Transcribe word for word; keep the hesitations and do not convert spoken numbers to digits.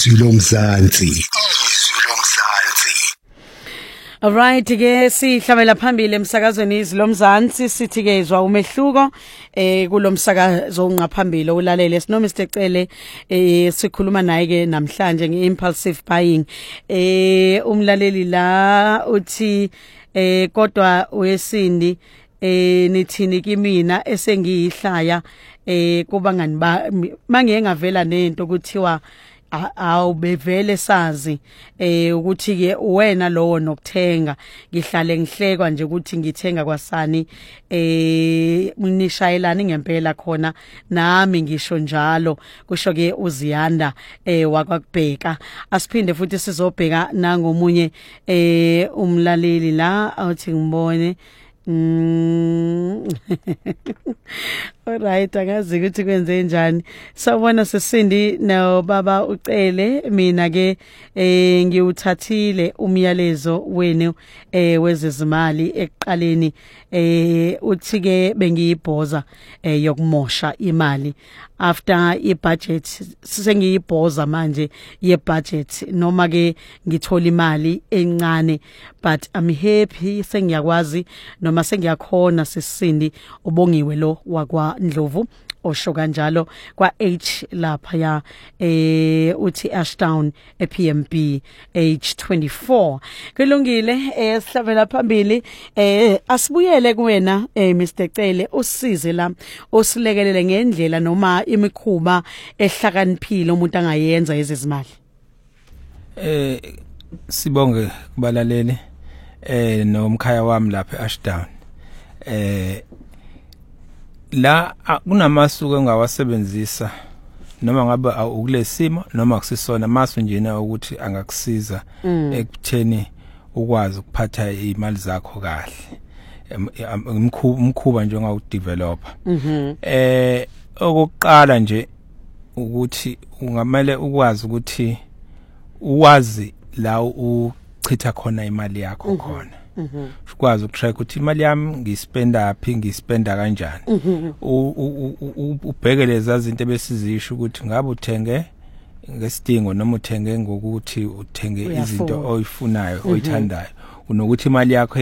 izwi lomzansi izwi lomzansi. Alright ke sihlabela phambili emsakazweni izwi lomzansi sithi ke izwa umehluko eh kulomsakazo onqaphambili ulalele sino Mister Cele eh sikhuluma naye ke namhlanje ngeimpulsive buying eh umlaleli la uthi eh kodwa wesindi eh nithini kimina esengiyihlaya eh kuba ngani ba mangiye ngavela nento kuthiwa awubevele sazi eh ukuthi ke wena lowo nokuthenga ngihlale ngihlekwa nje ukuthi ngithenga kwasani eh nishayelana ngempela khona nami ngisho njalo kusho ke uziyanda eh wakwakubheka asiphinde futhi sizobheka nangomunye eh umlaleli la awuthi ngibone Mm. Alright, angazi ukuthi kwenze njani. Sawubona sesindi no baba ucele mina ke eh ngiwuthathile umyalezo wenu eh wezezimali ekuqaleni eh uthi ke bengiyibhoza eh yokumosha imali after ibudget sengiyibhoza manje yebudget noma ke ngithola imali encane but I'm happy sengiyakwazi noma sengiyakhona sisindi ubongiwe lo wakwa Ndlovu osho kanjalo kwa H lapha ya eh uthi Ashdown e P M B age twenty-four kulungile eh sihlabela phambili eh asibuyele kuwena eh Mister Cele usize la osilekelele ngendlela noma imikhuba ehlakaniphile umuntu angayenza ezezimali. Eh sibonge kubalaleli eh nomkhaya wami lapha Ashdown eh la kunamasuku engawasebenzisa noma ngabe ukulesimo noma kusisona masu njena ukuthi angakusiza ekutheni ukwazi ukuphatha imali zakho kahle umkhuba njenga udeveloper eh okokuqala nje ukuthi ungamele ukwazi ukuthi uwazi la uchitha khona imali yakho khona ukwazi ukutrack ukuthi imali yami ngispenda phi ngispenda kanjani ubheke lezi zinto besizisho ukuthi ngabe uthenge ngesidingo noma uthenge ngokuthi uthenge izinto oyifunayo oyithandayo unokuthi imali yakho